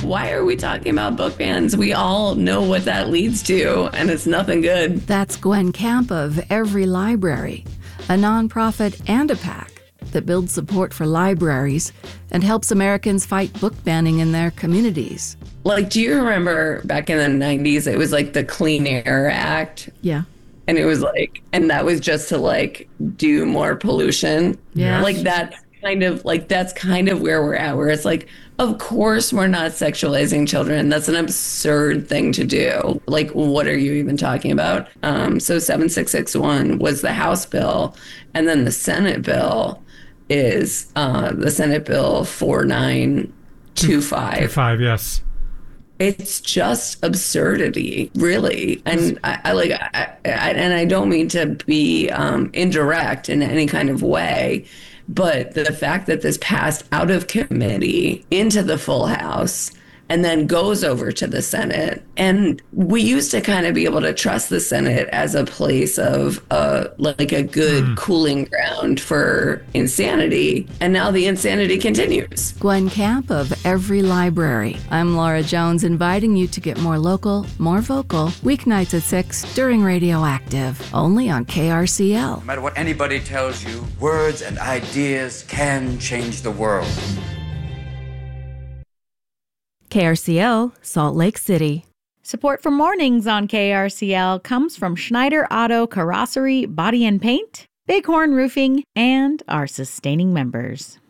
why are we talking about book bans? We all know what that leads to, and it's nothing good. That's Gwen Camp of Every Library, a nonprofit and a PAC that builds support for libraries and helps Americans fight book banning in their communities. Like, do you remember back in the 90s, it was like the Clean Air Act? Yeah. And it was like, and that was just to like do more pollution. Yeah. Like that's kind of where we're at, where it's like, of course we're not sexualizing children. That's an absurd thing to do. Like, what are you even talking about? So 7661 was the House bill, and then the Senate bill is the Senate bill 4925. Yes. It's just absurdity, really. And I don't mean to be indirect in any kind of way, but the fact that this passed out of committee into the full House and then goes over to the Senate. And we used to kind of be able to trust the Senate as a place of like a good cooling ground for insanity. And now the insanity continues. Gwen Camp of Every Library. I'm Laura Jones, inviting you to get more local, more vocal, weeknights at 6 during Radioactive, only on KRCL. No matter what anybody tells you, words and ideas can change the world. KRCL, Salt Lake City. Support for mornings on KRCL comes from Schneider Auto Carrossery Body and Paint, Bighorn Roofing, and our sustaining members.